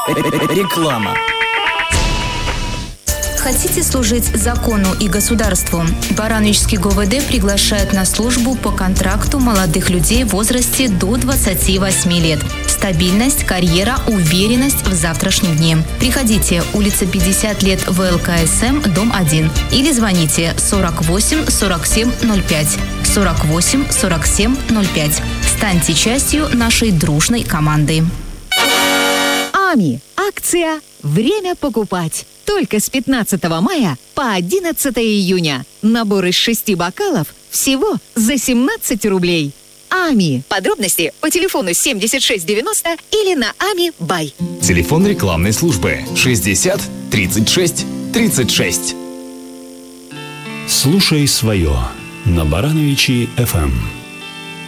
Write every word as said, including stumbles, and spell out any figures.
Реклама. Хотите служить закону и государству? Барановичский ГУВД приглашает на службу по контракту молодых людей в возрасте до двадцати восьми лет. Стабильность, карьера, уверенность в завтрашнем дне. Приходите, улица пятьдесят лет ВЛКСМ, дом один. Или звоните сорок восемь сорок семь ноль пять. сорок восемь сорок семь ноль пять. Станьте частью нашей дружной команды. АМИ. Акция «Время покупать». Только с пятнадцатого мая по одиннадцатое июня. Набор из шести бокалов всего за семнадцать рублей. АМИ. Подробности по телефону семьдесят шесть девяносто или на ами бай. Телефон рекламной службы шестьдесят тридцать шесть тридцать шесть. Слушай свое на Барановичи эф эм.